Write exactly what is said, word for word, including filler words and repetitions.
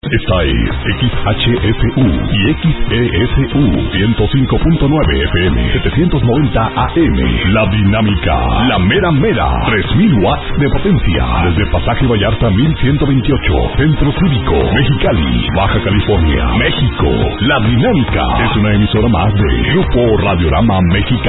Esta es X H F U y X E S U ciento cinco punto nueve F M, setecientos noventa A M. La Dinámica, la mera mera, tres mil watts de potencia. Desde Pasaje Vallarta mil ciento veintiocho, Centro Cívico, Mexicali, Baja California, México. La Dinámica es una emisora más de Grupo Radiorama Mexicano.